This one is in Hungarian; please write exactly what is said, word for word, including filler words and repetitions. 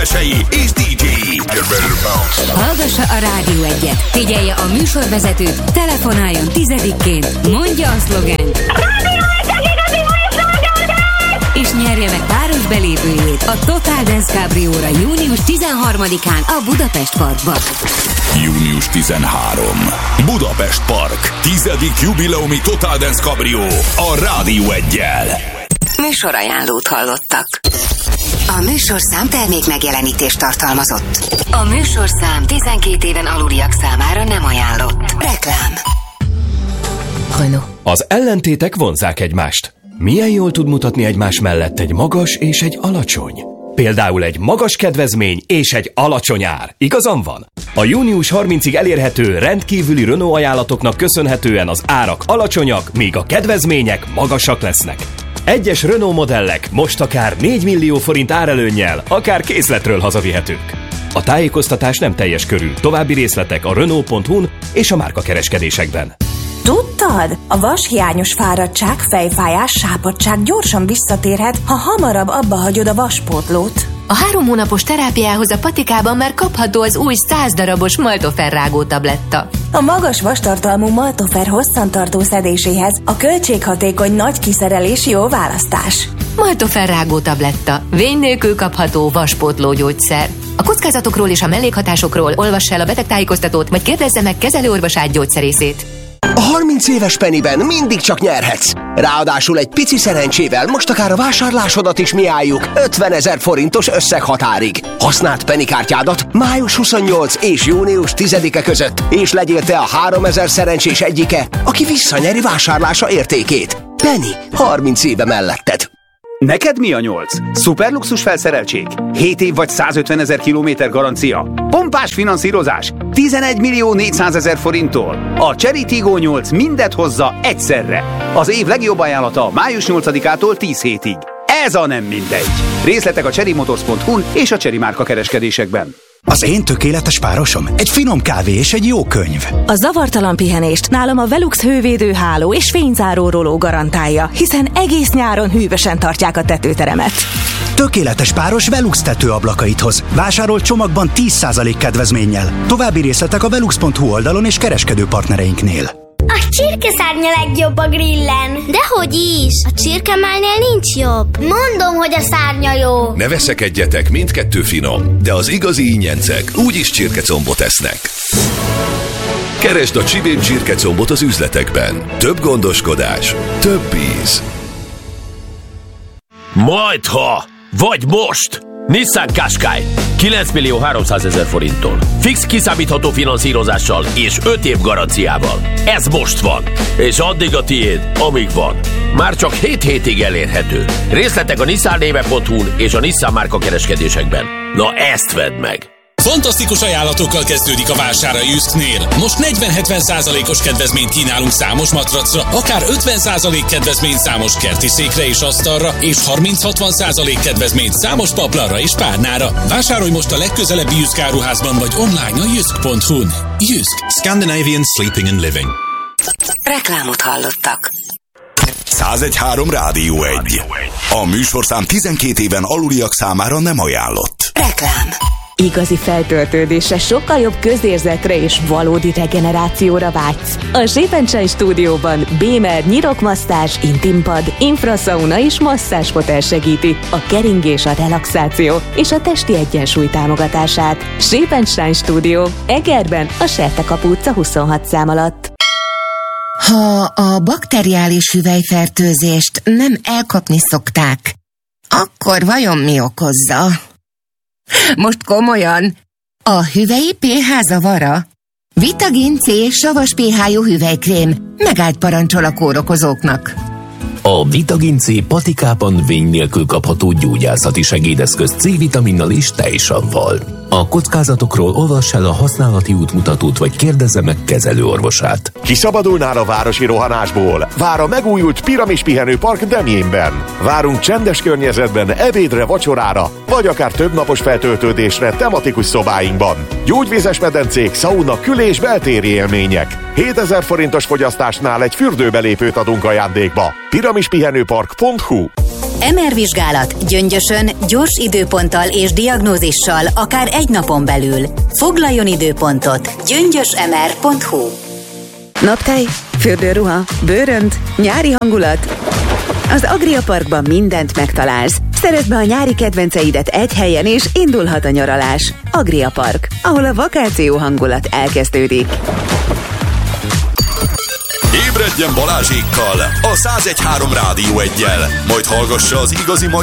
énekesei és dé dzséi. Hallgassa a Rádió Egyet, figyelje a műsorvezetőt, telefonáljon tizedikként, mondja a szlogent, és nyerje meg páros belépőjét a Total Dance Cabrióra június tizenharmadikán a Budapest Parkban. június tizenharmadika. Budapest Park. Tizedik jubileumi Total Dance Cabrió a Rádió Eggyel. Műsorajánlót hallottak. A műsorszám termék megjelenítést tartalmazott. A műsorszám tizenkét éven aluliak számára nem ajánlott. Reklám. Renault. Az ellentétek vonzzák egymást. Milyen jól tud mutatni egymás mellett egy magas és egy alacsony? Például egy magas kedvezmény és egy alacsony ár. Igazam van? A június harmincadikáig elérhető rendkívüli Renault ajánlatoknak köszönhetően az árak alacsonyak, míg a kedvezmények magasak lesznek. Egyes Renault modellek most akár négy millió forint árelőnnyel, akár készletről hazavihetők. A tájékoztatás nem teljes körű. További részletek a Renault pont hu-n és a márkakereskedésekben. Tudtad? A vashiányos fáradtság, fejfájás, sápadtság gyorsan visszatérhet, ha hamarabb abba hagyod a vaspótlót. A három hónapos terápiához a Patikában már kapható az új száz darabos Maltofer rágó tabletta. A magas vastartalmú Maltofer hosszantartó szedéséhez a költséghatékony nagy kiszerelés jó választás. Maltofer rágó tabletta. Vény nélkül kapható vaspótló gyógyszer. A kockázatokról és a mellékhatásokról olvass el a betegtájékoztatót, vagy kérdezze meg kezelőorvosát, gyógyszerészét. A harminc éves Pennyben mindig csak nyerhetsz. Ráadásul egy pici szerencsével most akár a vásárlásodat is mi álljuk ötvenezer forintos összeghatárig. Használd Penny kártyádat május huszonnyolcadika és június tizedike között, és legyél te a háromezer szerencsés egyike, aki visszanyeri vásárlása értékét. Penny, harminc éve melletted. Neked mi a nyolc? Szuperluxus felszereltség? hét év vagy százötvenezer kilométer garancia? Pompás finanszírozás? tizenegy millió négyszázezer forinttól? A Chery Tiggo nyolc mindet hozza egyszerre. Az év legjobb ajánlata május nyolcadikától tíz hétig. Ez a nem mindegy. Részletek a chery motors pont hu-n és a Chery márka kereskedésekben. Az én tökéletes párosom egy finom kávé és egy jó könyv. A zavartalan pihenést nálam a Velux hővédőháló és fényzáró roló garantálja, hiszen egész nyáron hűvösen tartják a tetőteremet. Tökéletes páros Velux tetőablakait hoz. Vásárol csomagban tíz százalék kedvezménnyel. További részletek a velux pont hu oldalon és kereskedő partnereinknél. A csirkeszárnya legjobb a grillen. Dehogy is! A csirkemálnél nincs jobb. Mondom, hogy a szárnya jó. Ne veszekedjetek, mindkettő finom, de az igazi ingyencek úgyis csirkecombot esznek. Keresd a Csibén csirkecombot az üzletekben. Több gondoskodás, több íz. Majdha, vagy most! Nissan Qashqai kilenc millió háromszázezer forinttól. Fix kiszámítható finanszírozással és öt év garanciával. Ez most van, és addig a tiéd, amíg van. Már csak hét hétig elérhető. Részletek a nissan néve pont hu-n és a Nissan márka kereskedésekben. Na ezt vedd meg! Fantasztikus ajánlatokkal kezdődik a vásár a Jysknél. Most negyven-hetven százalékos kedvezményt kínálunk számos matracra, akár ötven százalék kedvezményt számos kerti székre és asztalra, és harminc-hatvan százalék kedvezményt számos paplanra és párnára. Vásárolj most a legközelebbi Jysk áruházban vagy online a jysk pont hu-n. Jysk. Scandinavian Sleeping and Living. Reklámot hallottak. százegy három Rádió egy. A műsorszám tizenkét éven aluliak számára nem ajánlott. Reklám. Igazi feltöltődésre, sokkal jobb közérzetre és valódi regenerációra vágysz. A Shape and Shine stúdióban Bémer nyirokmasszázs, intimpad, infraszauna és masszázsfotel segíti a keringés, a relaxáció és a testi egyensúly támogatását. Shape and Shine stúdió, Egerben, a Sertekapu utca huszonhat szám alatt. Ha a bakteriális hüvelyfertőzést nem elkapni szokták, akkor vajon mi okozza? Most komolyan, a hüvelyi pé há zavara? Vitagin C savas pé há-jú hüvelykrém megállt parancsol a kórokozóknak. A Vitagin C patikában vény nélkül kapható gyógyászati segédeszköz C-vitaminnal és tejsavval. A kockázatokról olvass el a használati útmutatót, vagy kérdezze meg kezelőorvosát. Kiszabadulnál a városi rohanásból? Vár a megújult Piramis Pihenőpark Demjénben. Várunk csendes környezetben, ebédre, vacsorára, vagy akár többnapos feltöltődésre tematikus szobáinkban. Gyógyvízes medencék, szauna, kül- és beltéri élmények. hétezer forintos fogyasztásnál egy fürdőbelépőt adunk ajándékba. piramispihenőpark pont hu em er vizsgálat Gyöngyösön gyors időponttal és diagnózissal akár egy napon belül. Foglaljon időpontot gyöngyösemer pont hu. Naptej, fürdőruha, bőrönt, nyári hangulat. Az Agria Parkban mindent megtalálsz. Szerezd be a nyári kedvenceidet egy helyen, és indulhat a nyaralás. Agria Park, ahol a vakáció hangulat elkezdődik. Ébredjen Balázsékkal a száz egy három Rádió Eggyel, majd hallgassa az igazi mai